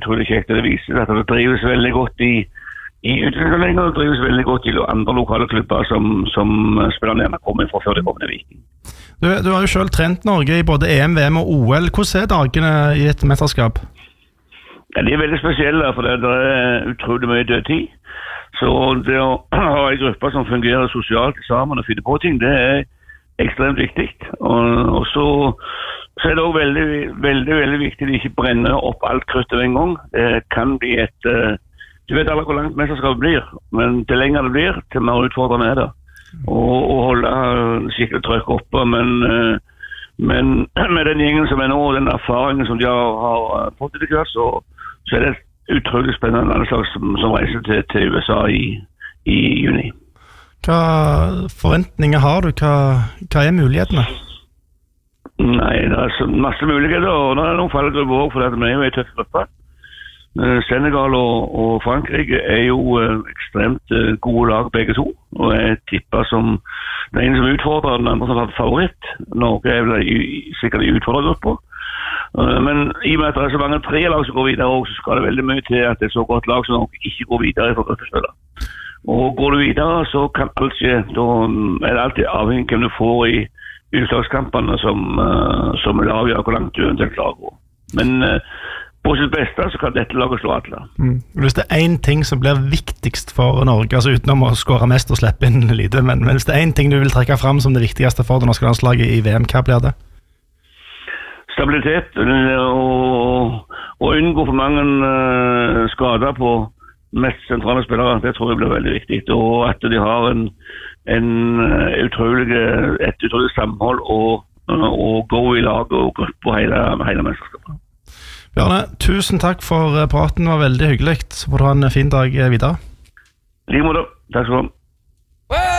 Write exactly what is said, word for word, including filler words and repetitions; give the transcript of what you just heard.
utrolig kjekt. Det viser at det drives veldig godt i, i utviklingsavdelingen, og det drives veldig godt i andre lokale klubber som, som spillerne gjerne kommer fra før det kommer til Viking. Du, du har jo selv trent Norge i både E M, V M og O L. Hvordan er dagene i et mesterskap? Ja, de er veldig spesielle, for det er utrolig mye dødtid. Så det å ha en gruppe som fungerer sosialt sammen og finne på ting, det er ekstremt viktig. Og, og så, så er det også veldig, veldig, veldig viktig at de ikke brenner opp alt kruttet en gang. Det kan bli et... Du vet alle hvor langt mesterskapet blir, men til lenger det blir, til mer utfordrende er det. Og, og holde skikkelig trøkk oppe, men, men med den gjengen som er nå, og den erfaringen som de har, har fått i det kvart, så, så er det utrolig spennende landslag som, som reiser til, til U S A i, i juni. Hva forventninger har du? Hva, hva er mulighetene? Nei, det er så masse muligheter, og det er noen fallgrupper også, for vi er jo en tøff gruppe. Senegal og, og Frankrike er jo uh, ekstremt uh, gode lag begge to, og jeg tipper som den ene som utfordrer, den andre som har favoritt. Norge er vel i, sikkert i utfordrergrupper. Uh, men i og med at det er så mange tre lag som går videre også, så skal det veldig mye til at det er så godt lag som nok ikke går videre for gruppespiller. Og går du videre, så kan alt skje. Da er det alltid avhengig hvem du får i utslagskampene som, uh, som vil avgjøre hvor langt du eventuelt klarer å gå. Men uh, på sitt beste så kan dette laget slå alle. Mm. Hvis det er en ting som blir viktigst for Norge, altså utenom å skåre mest og slippe inn lite, men, men hvis det er en ting du vil trekke fram som det viktigste for det norske landslaget i V M, hva blir det? Stabilitet og, og unngå for mange uh, skader på mest sentrale spillere, det tror jeg blir veldig viktig. Og at de har en, en utrolig, et utrolig samhold og, og gå i lag og gruppe hele, hele mesterskapet. Bjarne, tusen takk for praten, det var veldig hyggelig. Så får du ha en fin dag videre. I like måte. Takk skal du ha.